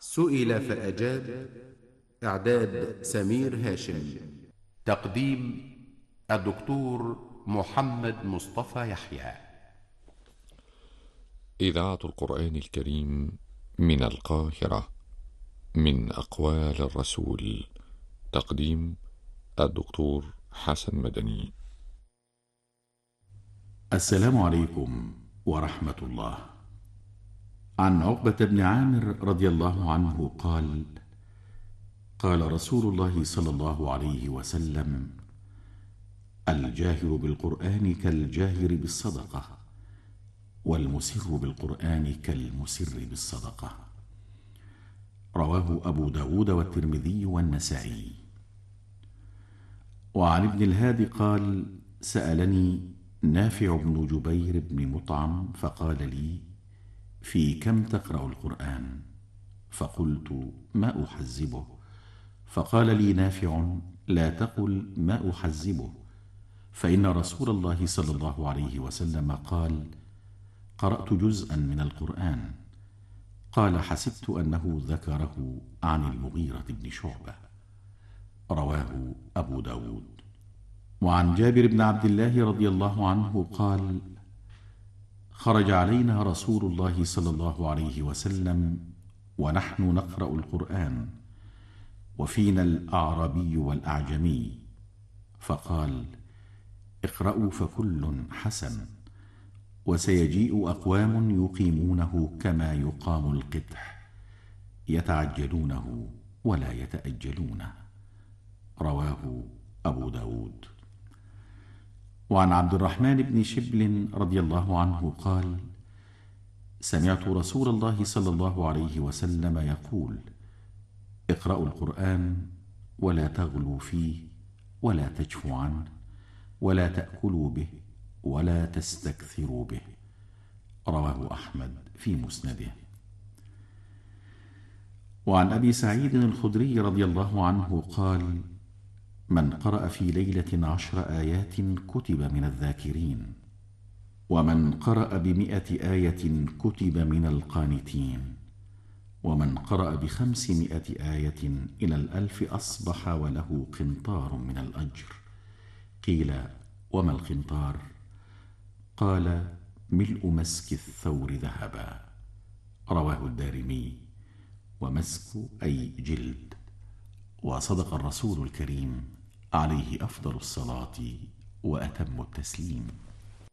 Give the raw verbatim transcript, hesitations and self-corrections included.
سئل فأجاب. إعداد سمير هاشم. تقديم الدكتور محمد مصطفى يحيى. إذاعة القرآن الكريم من القاهرة، من أقوال الرسول. تقديم الدكتور حسن مدني. السلام عليكم ورحمة الله. عن عقبة بن عامر رضي الله عنه قال: قال رسول الله صلى الله عليه وسلم: الجاهر بالقرآن كالجاهر بالصدقة، والمسر بالقرآن كالمسر بالصدقة. رواه أبو داود والترمذي والنسائي. وعن ابن الهادي قال: سألني نافع بن جبير بن مطعم فقال لي: في كم تقرأ القرآن؟ فقلت: ما أحزبه. فقال لي نافع: لا تقل ما أحزبه، فإن رسول الله صلى الله عليه وسلم قال: قرأت جزءا من القرآن. قال: حسبت أنه ذكره عن المغيرة بن شعبة. رواه أبو داود. وعن جابر بن عبد الله رضي الله عنه قال: خرج علينا رسول الله صلى الله عليه وسلم ونحن نقرأ القرآن، وفينا الأعرابي والأعجمي، فقال: اقرأوا فكل حسن، وسيجيء أقوام يقيمونه كما يقام القدح، يتعجلونه ولا يتأجلونه. رواه أبو داود. وعن عبد الرحمن بن شبل رضي الله عنه قال: سمعت رسول الله صلى الله عليه وسلم يقول: اقرأوا القرآن ولا تغلوا فيه ولا تجفوا عنه ولا تأكلوا به ولا تستكثروا به. رواه أحمد في مسنده. وعن أبي سعيد الخدري رضي الله عنه قال: من قرأ في ليلة عشر آيات كتب من الذاكرين، ومن قرأ بمئة آية كتب من القانتين، ومن قرأ بخمسمائة آية إلى الألف أصبح وله قنطار من الأجر. قيل: وما القنطار؟ قال: ملء مسك الثور ذهبا. رواه الدارمي. ومسك أي جلد. وصدق الرسول الكريم عليه أفضل الصلاة وأتم التسليم.